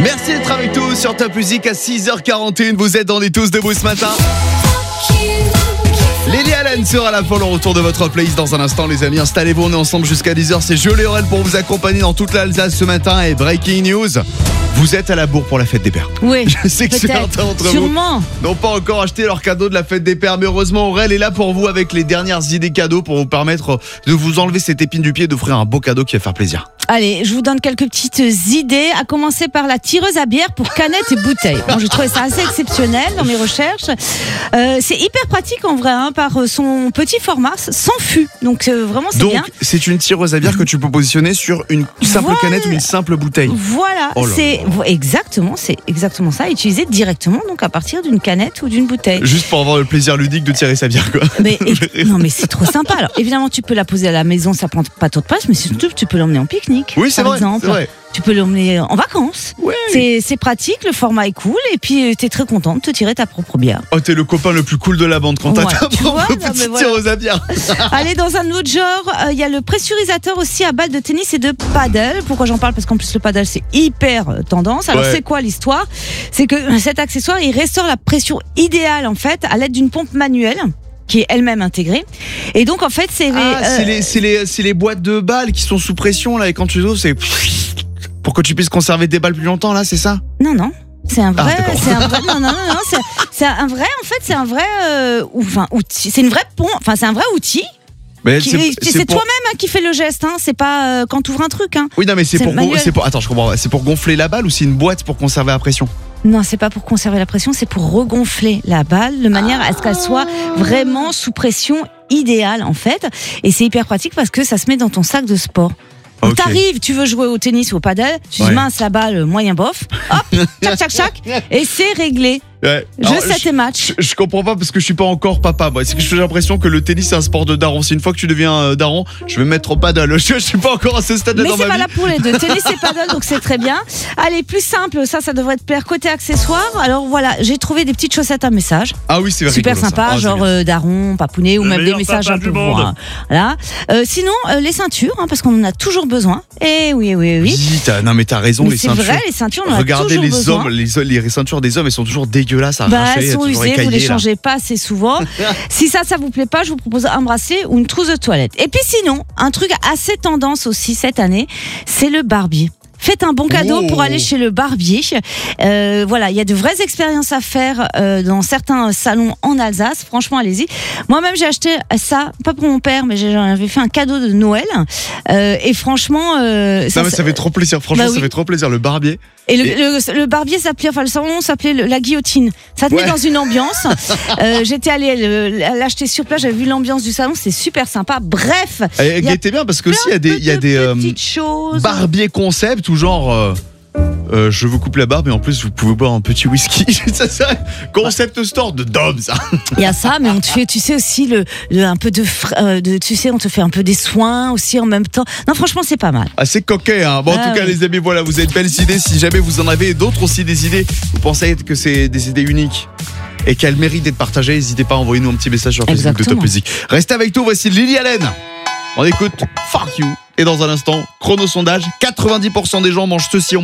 Merci d'être avec nous sur Top Music à 6h41. Vous êtes dans les tous debout ce matin. Lily Allen sera là pour le retour de votre playlist dans un instant, les amis. Installez-vous, on est ensemble jusqu'à 10h. C'est Jules Aurel pour vous accompagner dans toute l'Alsace ce matin. Et breaking news, vous êtes à la bourre pour la fête des pères. Oui, je sais que certains d'entre vous n'ont pas encore acheté leur cadeau de la fête des pères. Mais heureusement, Aurel est là pour vous avec les dernières idées cadeaux pour vous permettre de vous enlever cette épine du pied et d'offrir un beau cadeau qui va faire plaisir. Allez, je vous donne quelques petites idées, à commencer par la tireuse à bière pour canettes et bouteilles. Bon, j'ai trouvé ça assez exceptionnel dans mes recherches. C'est hyper pratique en vrai, par son petit format, sans fût. Donc vraiment c'est bien. Donc c'est une tireuse à bière que tu peux positionner sur une simple canette ou une simple bouteille. Voilà, c'est exactement ça, utilisé directement donc à partir d'une canette ou d'une bouteille. Juste pour avoir le plaisir ludique de tirer sa bière, quoi. Non mais c'est trop sympa. Alors évidemment tu peux la poser à la maison, ça prend pas trop de place, mais surtout tu peux l'emmener en pique-nique. Oui, c'est vrai, exemple. C'est vrai. Tu peux l'emmener en vacances. Oui. C'est pratique, le format est cool et puis t'es très content de te tirer ta propre bière. Oh, t'es le copain le plus cool de la bande quand t'as ta propre petite tireuse à bière. Allez, dans un autre genre, il y a le pressurisateur aussi à balles de tennis et de paddle. Pourquoi j'en parle? Parce qu'en plus le paddle c'est hyper tendance. Alors c'est quoi l'histoire? C'est que cet accessoire il restaure la pression idéale en fait à l'aide d'une pompe manuelle qui est elle-même intégrée. Et donc en fait c'est les boîtes de balles qui sont sous pression là, et quand tu ouvres c'est pour que tu puisses conserver des balles plus longtemps là, c'est ça? Non, c'est un vrai, c'est un vrai outil, c'est une vraie pompe, enfin c'est un vrai outil. C'est toi-même qui fais le geste, c'est pas quand tu ouvres un truc. Oui, non, mais attends, je comprends. C'est pour gonfler la balle ou c'est une boîte pour conserver la pression? Non, c'est pas pour conserver la pression, c'est pour regonfler la balle de manière à ce qu'elle soit vraiment sous pression idéale en fait. Et c'est hyper pratique parce que ça se met dans ton sac de sport. Donc t'arrives, tu veux jouer au tennis ou au paddle, tu dis mince la balle, moyen bof, hop, tchac, et c'est réglé. Ouais. Je sais tes matchs. Je comprends pas parce que je suis pas encore papa. Moi, c'est que j'ai l'impression que le tennis c'est un sport de daron. C'est une fois que tu deviens daron, je vais me mettre au paddle. Je suis pas encore à ce stade dans ma vie. Mais c'est valable pour les deux, tennis et paddle, donc c'est très bien. Allez, plus simple, ça devrait te plaire côté accessoires. Alors voilà, j'ai trouvé des petites chaussettes à message. Ah oui, c'est super sympa, genre daron, papounet ou même des messages un peu bourrins. Voilà. Sinon, les ceintures, parce qu'on en a toujours besoin. Et oui. Non mais t'as raison, les ceintures. C'est vrai, les ceintures, on en a toujours besoin. Regardez les hommes, les ceintures des hommes, elles sont toujours dégueulasses à arracher. Elles sont usées, vous les changez pas assez souvent. Si ça vous plaît pas, je vous propose un bracelet ou une trousse de toilette. Et puis sinon, un truc assez tendance aussi cette année, c'est le barbier. Faites un bon cadeau pour aller chez le barbier. Voilà, il y a de vraies expériences à faire dans certains salons en Alsace. Franchement, allez-y. Moi-même, j'ai acheté ça, pas pour mon père, mais j'avais fait un cadeau de Noël. Et franchement, ça fait trop plaisir. Franchement, ça fait trop plaisir. Le barbier. Et le barbier s'appelait, le salon s'appelait la guillotine. Ça te met dans une ambiance. J'étais allée l'acheter sur place, j'avais vu l'ambiance du salon, c'est super sympa. Bref. Elle était bien parce que aussi il y a des petites choses. Barbiers concept ou genre. Je vous coupe la barbe et en plus vous pouvez boire un petit whisky. Ça, concept store de Dom, ça. Il y a ça, mais on te fait, tu sais aussi un peu tu sais, on te fait un peu des soins aussi en même temps. Non, franchement, c'est pas mal. C'est coquet, Bon, en tout cas, les amis, voilà, vous avez de belles idées. Si jamais vous en avez d'autres aussi des idées, vous pensez que c'est des idées uniques et qu'elles méritent d'être partagées, n'hésitez pas à envoyer nous un petit message sur Facebook de Top Music. Restez avec nous, voici Lily Allen. On écoute Fuck You. Et dans un instant, chrono sondage, 90% des gens mangent ceci.